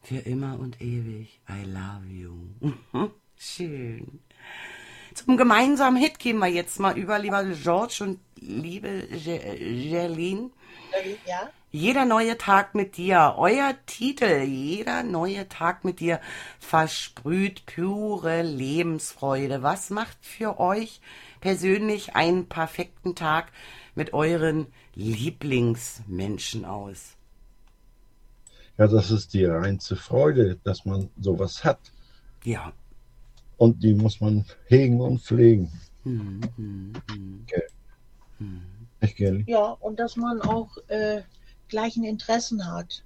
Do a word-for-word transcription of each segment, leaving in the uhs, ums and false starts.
Für immer und ewig. I love you. Schön. Zum gemeinsamen Hit gehen wir jetzt mal über, lieber George und liebe Gerline. Ja? Jeder neue Tag mit dir. Euer Titel, jeder neue Tag mit dir, versprüht pure Lebensfreude. Was macht für euch persönlich einen perfekten Tag mit euren Lieblingsmenschen aus? Ja, das ist die reinste Freude, dass man sowas hat. Ja. Und die muss man hegen und pflegen. Hm, hm, hm. Okay. Hm. Nicht, Gerli? Ja, und dass man auch äh, gleichen Interessen hat.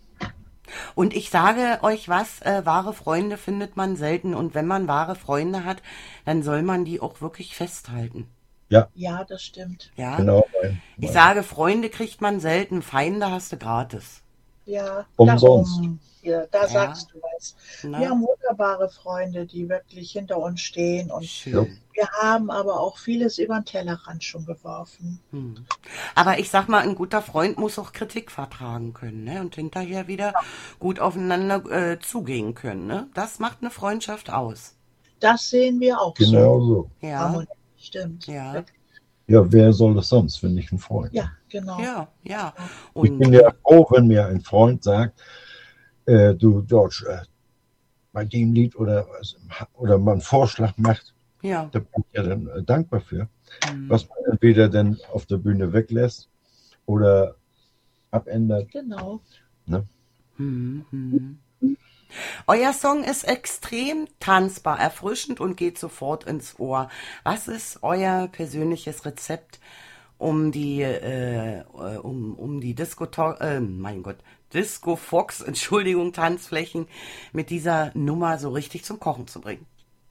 Und ich sage euch was, äh, wahre Freunde findet man selten. Und wenn man wahre Freunde hat, dann soll man die auch wirklich festhalten. Ja. Ja, das stimmt. Ja? Genau. Mein, mein. Ich sage, Freunde kriegt man selten, Feinde hast du gratis. Ja, umsonst. Darum. Ja, da Ja. sagst du was. Na? Wir haben wunderbare Freunde, die wirklich hinter uns stehen. Und Schön. wir haben aber auch vieles über den Tellerrand schon geworfen. Hm. Aber ich sag mal, ein guter Freund muss auch Kritik vertragen können, ne? Und hinterher wieder gut aufeinander äh, zugehen können. Ne? Das macht eine Freundschaft aus. Das sehen wir auch Genau so. so. Ja, Harmonie, stimmt. ja, Ja, wer soll das sonst, wenn nicht ein Freund? Ja, genau. ja, ja. Ich Und bin ja froh, wenn mir ein Freund sagt, äh, du George, äh, bei dem Lied oder, oder mal einen Vorschlag macht, ja. da bin ich ja dann äh, dankbar für. Hm. Was man entweder dann auf der Bühne weglässt oder abändert. Genau. Ne? Hm, hm. Euer Song ist extrem tanzbar, erfrischend und geht sofort ins Ohr. Was ist euer persönliches Rezept, um die äh, um, um die Disco äh, mein Gott Disco Fox, Entschuldigung, Tanzflächen mit dieser Nummer so richtig zum Kochen zu bringen?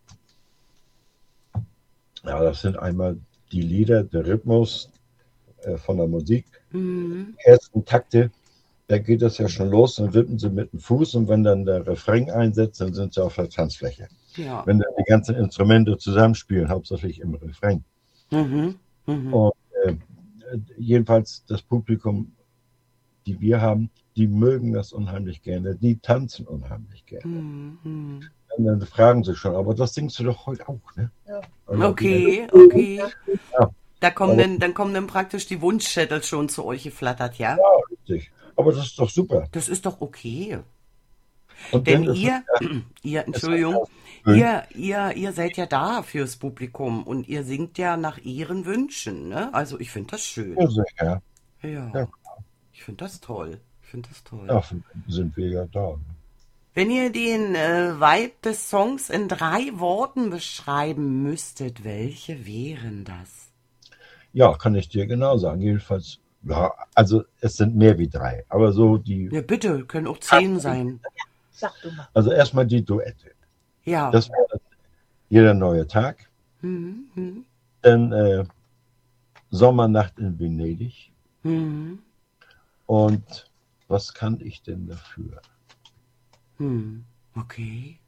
Ja, das sind einmal die Lieder, der Rhythmus äh, von der Musik. Mhm. Die ersten Takte, da geht es ja schon los, dann wippen sie mit dem Fuß und wenn dann der Refrain einsetzt, dann sind sie auf der Tanzfläche. Ja. Wenn dann die ganzen Instrumente zusammenspielen, hauptsächlich im Refrain. Mhm. Mhm. Und äh, jedenfalls das Publikum, die wir haben, die mögen das unheimlich gerne, die tanzen unheimlich gerne. Mhm. Und dann fragen sie schon, aber das singst du doch heute auch, ne? Ja. Okay, okay. Ja. Da kommen Aber- dann, dann kommen dann praktisch die Wunschzettel schon zu euch geflattert, ja? Ja, richtig. Aber das ist doch super. Das ist doch okay. Und Denn dann ist ihr, es, ihr, Entschuldigung, schön. ihr, ihr, ihr seid ja da fürs Publikum und ihr singt ja nach ihren Wünschen, ne? Also ich finde das schön. ja, sicher. Ja, Ja. ich finde das toll. Ich finde das toll. Dafür sind wir ja da. Wenn ihr den äh, Vibe des Songs in drei Worten beschreiben müsstet, welche wären das? Ja, kann ich dir genau sagen. Jedenfalls, ja, also es sind mehr wie drei. Aber so die, Ja, bitte, können auch zehn sein. Sag du mal. also erstmal die Duette. Ja. Das wäre jeder neue Tag. Mhm, mhm, Dann äh, Sommernacht in Venedig. mhm, Und was kann ich denn dafür? mhm. Okay.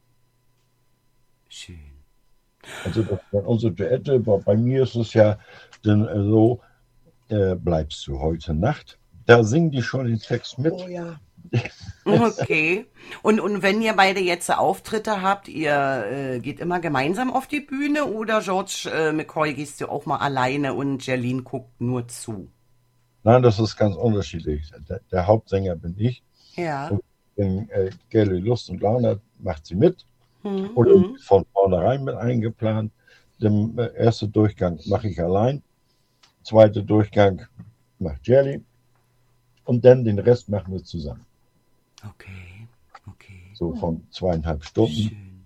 Schön. Also das wäre unsere Duette. Bei bei mir ist es ja dann äh, so, äh, bleibst du heute Nacht. Da singen die schon den Text mit. Oh ja. Okay. Und, und wenn ihr beide jetzt Auftritte habt, ihr äh, geht immer gemeinsam auf die Bühne oder George äh, McCoy gehst du auch mal alleine und Gerline guckt nur zu? Nein, das ist ganz unterschiedlich. Der, der Hauptsänger bin ich. Ja. Wenn äh, Gerli Lust und Laune hat, macht sie mit. Mhm. Oder von vornherein mit eingeplant. Den äh, ersten Durchgang mache ich allein. Zweiter Durchgang macht Gerli. Und dann den Rest machen wir zusammen. Okay. Okay. So von zweieinhalb Stunden. Schön.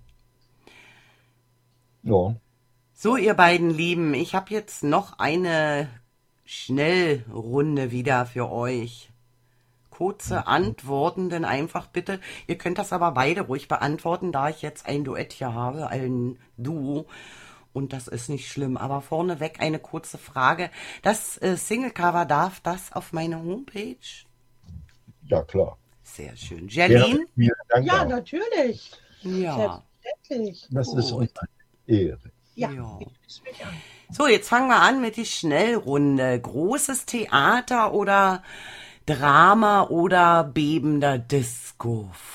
Ja. So, ihr beiden Lieben, ich habe jetzt noch eine Schnellrunde wieder für euch. Kurze Antworten, denn einfach bitte. Ihr könnt das aber beide ruhig beantworten, da ich jetzt ein Duett hier habe, ein Duo. Und das ist nicht schlimm. Aber vorneweg eine kurze Frage. Das äh, Singlecover, darf das auf meine Homepage? Ja, klar. Sehr schön. Ja, Gerline? vielen Dank Ja, auch. natürlich. Ja. Selbstverständlich. Das ist Gut. uns eine Ehre. Ja, Ja. ich schließe mich an. So, jetzt fangen wir an mit die Schnellrunde. Großes Theater oder Drama oder bebender Disco?